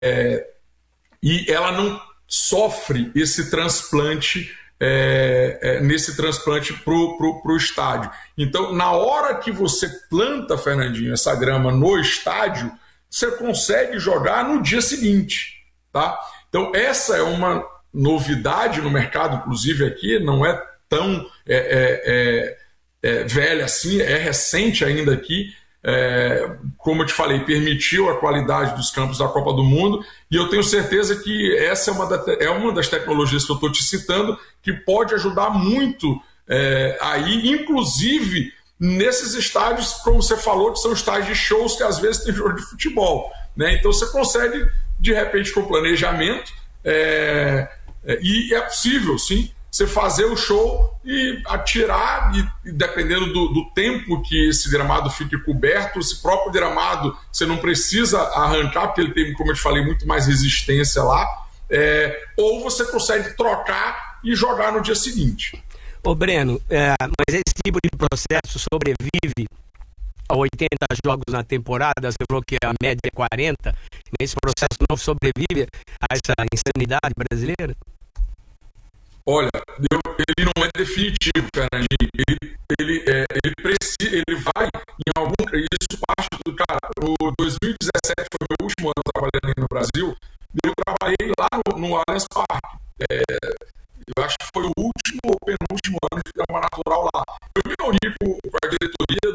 e ela não sofre esse transplante, nesse transplante para o estádio. Então, na hora que você planta, Fernandinho, essa grama no estádio, você consegue jogar no dia seguinte, tá? Então, essa é uma novidade no mercado, inclusive aqui, não é tão velha assim, é recente ainda aqui. Como eu te falei, permitiu a qualidade dos campos da Copa do Mundo, e eu tenho certeza que essa é uma das tecnologias que eu estou te citando, que pode ajudar muito aí, inclusive nesses estádios, como você falou, que são estádios de shows que às vezes tem jogo de futebol, né? Então você consegue, de repente, com planejamento, e é possível, sim, você fazer o show e atirar, e dependendo do tempo que esse gramado fique coberto, esse próprio gramado você não precisa arrancar, porque ele tem, como eu te falei, muito mais resistência lá, ou você consegue trocar e jogar no dia seguinte. Ô Breno, mas esse tipo de processo sobrevive a 80 jogos na temporada? Você falou que a média é 40, esse processo não sobrevive a essa insanidade brasileira? Olha, ele não é definitivo, Fernandinho. Ele vai em algum... Isso parte do... Cara, o 2017 foi meu último ano trabalhando no Brasil. Eu trabalhei lá no Allianz Parque. Eu acho que foi o último ou penúltimo ano de grama natural lá. Eu me reuni com a diretoria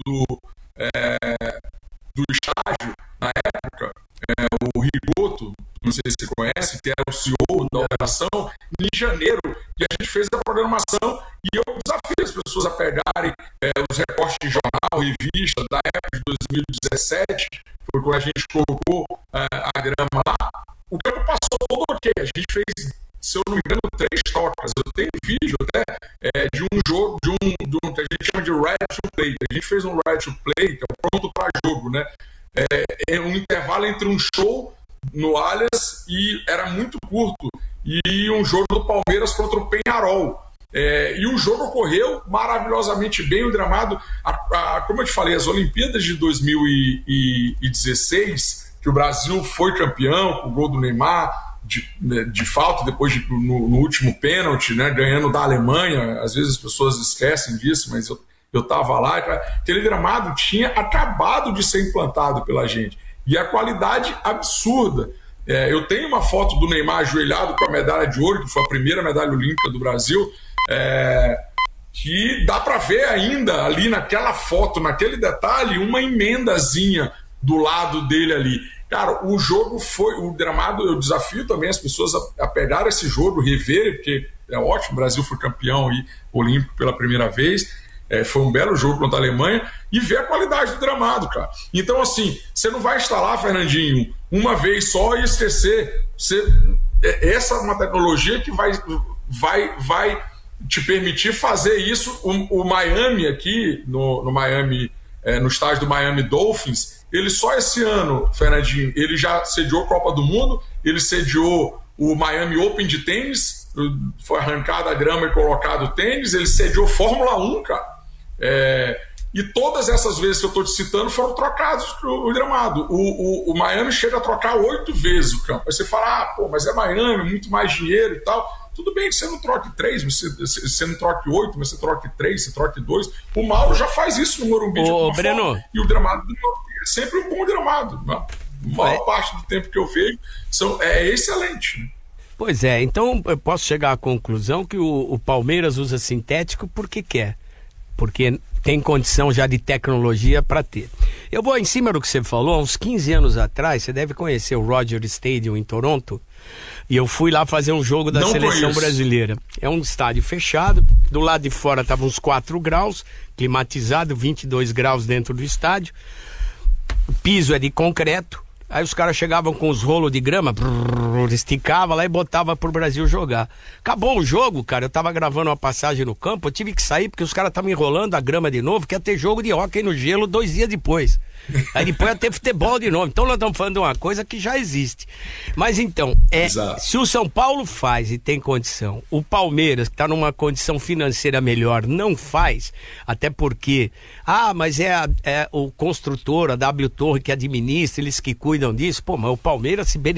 do estádio, na época, o Rigoto, não sei se você conhece, que era o CEO da operação, em janeiro, e a gente fez a programação, e eu desafio as pessoas a pegarem os recortes de jornal, revista, da época de 2017, foi quando a gente colocou a grama lá. O campo passou todo ok, a gente fez, se eu não me engano, 3 tocas. Eu tenho vídeo até de um jogo, de um que a gente chama de ready to play. A gente fez um ready to play, que é pronto para jogo, né? Um intervalo entre um show no Allianz, e era muito curto, e um jogo do Palmeiras contra o Peñarol. E o jogo ocorreu maravilhosamente bem, o gramado, como eu te falei, as Olimpíadas de 2016, que o Brasil foi campeão com o gol do Neymar, de falta, depois no último pênalti, né, ganhando da Alemanha. Às vezes as pessoas esquecem disso, mas eu estava lá. Aquele gramado tinha acabado de ser implantado pela gente, e a qualidade absurda. Eu tenho uma foto do Neymar ajoelhado com a medalha de ouro, que foi a primeira medalha olímpica do Brasil, que dá para ver ainda ali naquela foto, naquele detalhe, uma emendazinha do lado dele ali. Cara, o jogo foi... O gramado, eu desafio também as pessoas a pegar esse jogo, reverem, porque é ótimo, o Brasil foi campeão olímpico pela primeira vez, foi um belo jogo contra a Alemanha, e ver a qualidade do gramado, cara. Então, assim, você não vai instalar, Fernandinho, uma vez só e esquecer. Essa é uma tecnologia que vai te permitir fazer isso. O Miami aqui, no Miami, no estádio do Miami Dolphins, ele só esse ano, Fernandinho, ele já sediou a Copa do Mundo, ele sediou o Miami Open de tênis, foi arrancada a grama e colocado o tênis, ele sediou Fórmula 1, cara. E todas essas vezes que eu estou te citando foram trocados o gramado. O Miami chega a trocar 8 vezes o campo. Aí você fala, mas é Miami, muito mais dinheiro e tal. Tudo bem que você não troque 3, você não troque 8, mas você troque 3, você troque 2. O Mauro já faz isso no Morumbi de alguma forma. E o gramado é sempre um bom gramado, né? A maior parte do tempo que eu vejo é excelente, né? Pois é, então eu posso chegar à conclusão que o Palmeiras usa sintético porque quer, porque tem condição já de tecnologia para ter. Eu vou em cima do que você falou, há uns 15 anos atrás, você deve conhecer o Rogers Stadium em Toronto, e eu fui lá fazer um jogo da seleção brasileira. É um estádio fechado, do lado de fora estavam uns 4 graus, climatizado, 22 graus dentro do estádio, o piso é de concreto. Aí os caras chegavam com os rolos de grama, esticava lá e botava pro Brasil jogar. Acabou o jogo, cara, eu tava gravando uma passagem no campo, eu tive que sair porque os caras estavam enrolando a grama de novo, que ia ter jogo de hóquei no gelo 2 dias depois. Aí depois ia ter futebol de novo. Então nós estamos falando de uma coisa que já existe. Mas então, se o São Paulo faz e tem condição, o Palmeiras, que está numa condição financeira melhor, não faz, até porque, mas é o construtor, a W Torre que administra, eles que cuidam disso, mas o Palmeiras se beneficia